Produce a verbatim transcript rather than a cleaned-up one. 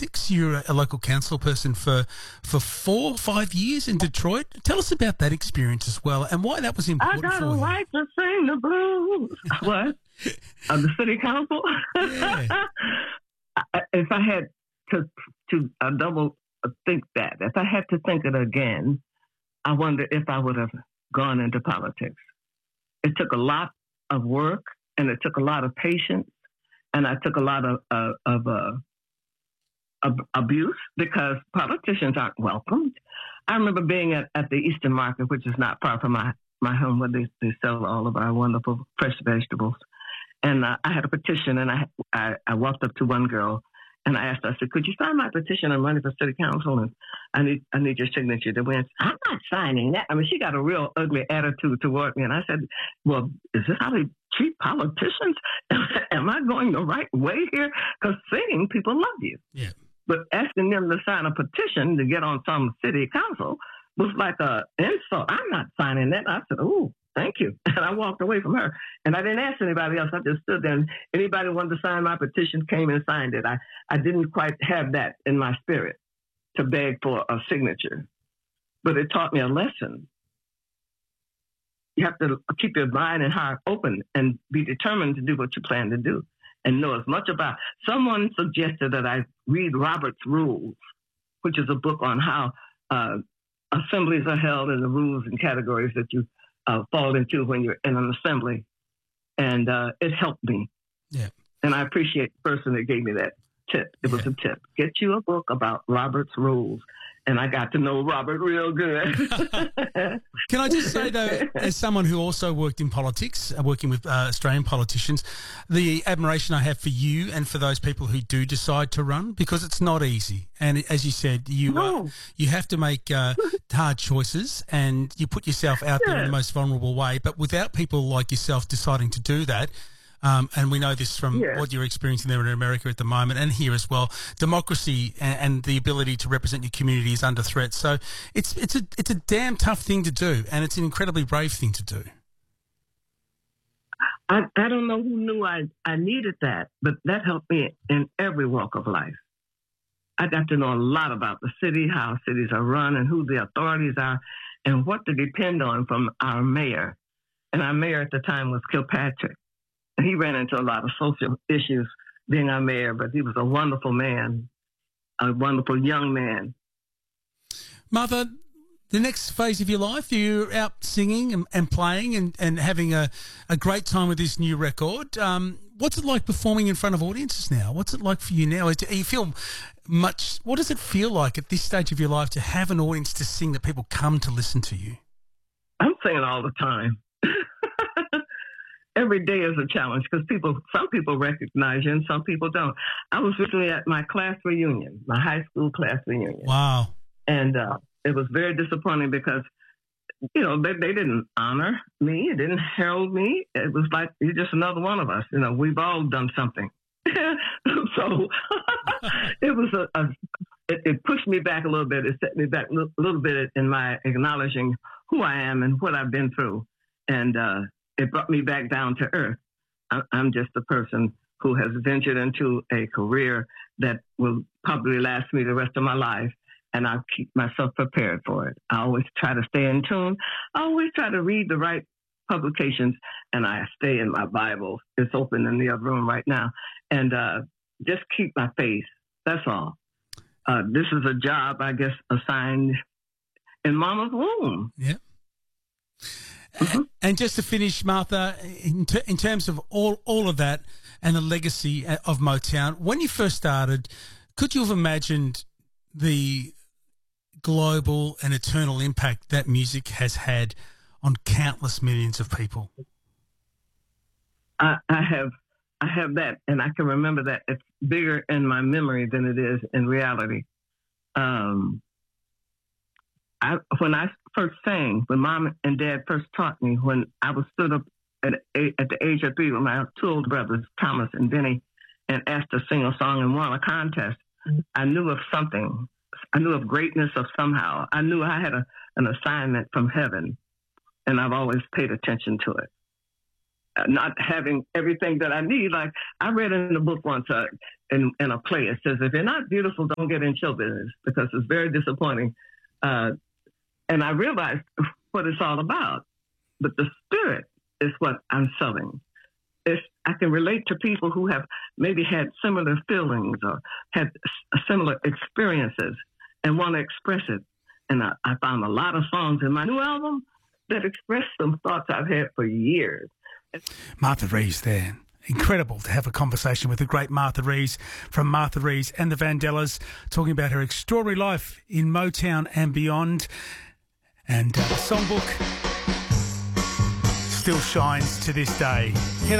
politics. You're a local council person for for four or five years in Detroit. Tell us about that experience as well and why that was important I got for a you. right to sing the blues. What? Of the city council? Yeah. If I had to to uh, double think that, if I had to think it again, I wonder if I would have gone into politics. It took a lot of work, and it took a lot of patience, and I took a lot of uh, of, uh, of abuse because politicians aren't welcomed. I remember being at, at the Eastern Market, which is not far from my, my home, where they, they sell all of our wonderful fresh vegetables. And uh, I had a petition, and I, I I walked up to one girl, and I asked her, I said, could you sign my petition? I'm running for city council, and I need I need your signature to win. I'm not signing that. I mean, she got a real ugly attitude toward me. And I said, well, is this how they treat politicians? Am I going the right way here? Because singing, people love you. Yeah. But asking them to sign a petition to get on some city council was like a insult. I'm not signing that. I said, oh, thank you. And I walked away from her. And I didn't ask anybody else. I just stood there. And anybody wanted to sign my petition came and signed it. I, I didn't quite have that in my spirit to beg for a signature. But it taught me a lesson. You have to keep your mind and heart open and be determined to do what you plan to do and know as much about. Someone suggested that I read Robert's Rules, which is a book on how uh, assemblies are held and the rules and categories that you uh, fall into when you're in an assembly. And uh, it helped me. Yeah. And I appreciate the person that gave me that tip. It yeah. was a tip. Get you a book about Robert's Rules. And I got to know Robert real good. Can I just say, though, as someone who also worked in politics, uh, working with uh, Australian politicians, the admiration I have for you and for those people who do decide to run, because it's not easy. And as you said, you No. uh, you have to make uh, hard choices and you put yourself out there in the most vulnerable way. But without people like yourself deciding to do that, Um, and we know this from Yeah. what you're experiencing there in America at the moment and here as well. Democracy and, and the ability to represent your community is under threat. So it's it's a it's a damn tough thing to do, and it's an incredibly brave thing to do. I, I don't know who knew I, I needed that, but that helped me in every walk of life. I got to know a lot about the city, how cities are run, and who the authorities are, and what to depend on from our mayor. And our mayor at the time was Kilpatrick. And he ran into a lot of social issues being our mayor, but he was a wonderful man, a wonderful young man. Martha, the next phase of your life, you're out singing and, and playing and, and having a, a great time with this new record. Um, what's it like performing in front of audiences now? What's it like for you now? Do you feel much, what does it feel like at this stage of your life to have an audience to sing, that people come to listen to you? I'm singing all the time. Every day is a challenge because people, some people recognize you and some people don't. I was recently at my class reunion, my high school class reunion. Wow. And uh, it was very disappointing because, you know, they, they didn't honor me. It didn't herald me. It was like, you're just another one of us. You know, we've all done something. So it was a, a it, it pushed me back a little bit. It set me back a little, little bit in my acknowledging who I am and what I've been through. And, uh, it brought me back down to earth. I'm just a person who has ventured into a career that will probably last me the rest of my life, and I'll keep myself prepared for it. I always try to stay in tune. I always try to read the right publications, and I stay in my Bible. It's open in the other room right now. And uh, just keep my faith. That's all. Uh, this is a job, I guess, assigned in Mama's womb. Yeah. Mm-hmm. And just to finish, Martha, in, ter- in terms of all, all of that and the legacy of Motown, when you first started, could you have imagined the global and eternal impact that music has had on countless millions of people? I, I have I have that, and I can remember that. It's bigger in my memory than it is in reality. Um, I, when I first sang, when Mom and Dad first taught me, when I was stood up at, at the age of three with my two older brothers, Thomas and Benny, and asked to sing a song and won a contest, mm-hmm. I knew of something. I knew of greatness of somehow. I knew I had a, an assignment from heaven, and I've always paid attention to it. not having everything that I need. Like I read in the book once, uh, in, in a play, it says, if you're not beautiful, don't get in show business, because it's very disappointing. Uh, and I realized what it's all about. But the spirit is what I'm selling. If I can relate to people who have maybe had similar feelings or had similar experiences and want to express it. And I, I found a lot of songs in my new album that express some thoughts I've had for years. Martha Reeves there. Incredible to have a conversation with the great Martha Reeves from Martha Reeves and the Vandellas, talking about her extraordinary life in Motown and beyond. And uh, the songbook still shines to this day. Heather